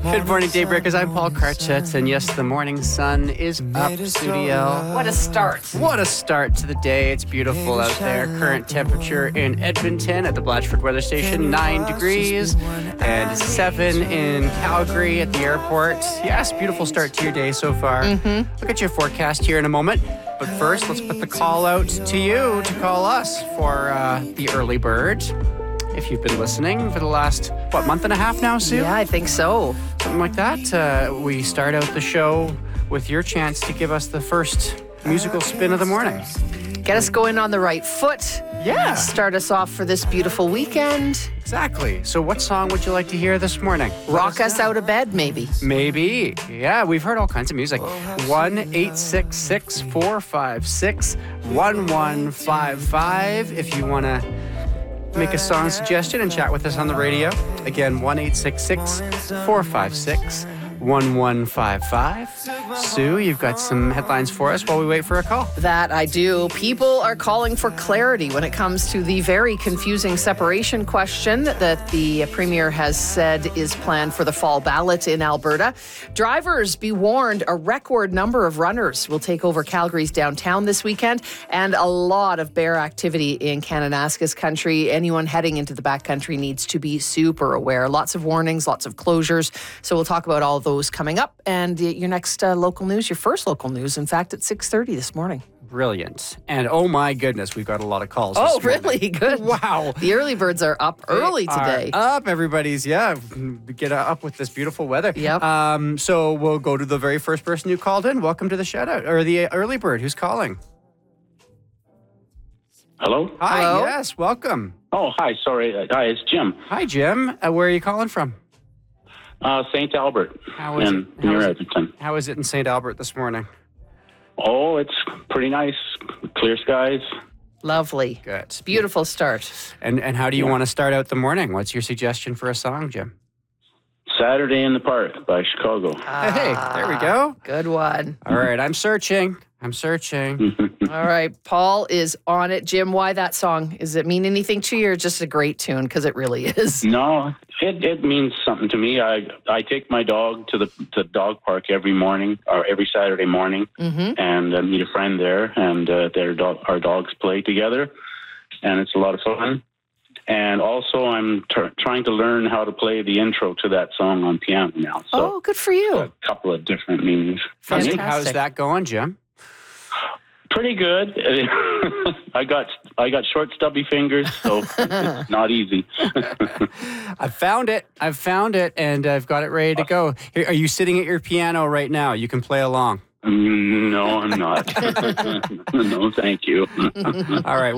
Good morning, Daybreakers. I'm Paul Karchet, and yes, the morning sun is up, studio. What a start. What a start to the day. It's beautiful out there. Current temperature in Edmonton at the Blatchford Weather Station, 9 degrees, and 7 in Calgary at the airport. Yes, beautiful start to your day so far. Look at your forecast here in a moment. But first, let's put the call out to you to call us for the early bird. If you've been listening for the last, month and a half now, Sue? Yeah, I think so. Something like that. We start out the show with your chance to give us the first musical spin of the morning. Get us going on the right foot. Yeah. Start us off for this beautiful weekend. Exactly. So what song would you like to hear this morning? Rock us out of bed, maybe. Maybe. Yeah, we've heard all kinds of music. 1-866-456-1155 if you want to make a song suggestion and chat with us on the radio. Again, 1-866-456-1155. Sue, you've got some headlines for us while we wait for a call. That I do. People are calling for clarity when it comes to the very confusing separation question that the Premier has said is planned for the fall ballot in Alberta. Drivers, be warned, a record number of runners will take over Calgary's downtown this weekend, and a lot of bear activity in Kananaskis country. Anyone heading into the backcountry needs to be super aware. Lots of warnings, lots of closures. So we'll talk about all of those coming up. And your next local news, your first local news, in fact, at 6:30 this morning. Brilliant. And oh my goodness, we've got a lot of calls. Oh, this morning. really? Good. Wow. The early birds are up early today. Up, everybody's, get up with this beautiful weather. Yep. So we'll go to the very first person who called in. Welcome to the shout out, or the early bird. Who's calling? Hello? Hi, Hello? yes, welcome. Oh, hi. Sorry. Hi, it's Jim. Hi, Jim. Where are you calling from? St. Albert How is it? near Edmonton. How is it in St. Albert this morning? Oh, it's pretty nice. Clear skies. Lovely. Good. Beautiful start. And how do you want to start out the morning? What's your suggestion for a song, Jim? Saturday in the Park by Chicago. Hey, there we go. Good one. All right, I'm searching. All right, Paul is on it. Jim, why that song? Does it mean anything to you or just a great tune? Because it really is. No, it means something to me. I take my dog to the dog park every morning or every Saturday morning and meet a friend there, and our dogs play together, and it's a lot of fun. And also, I'm trying to learn how to play the intro to that song on piano now. So good for you. a couple of different meanings. Fantastic. How's that going, Jim? Pretty good. I got short, stubby fingers, so it's not easy. I've found it, and I've got it ready to go. Here, are you sitting at your piano right now? You can play along. No, I'm not. No, thank you. All right.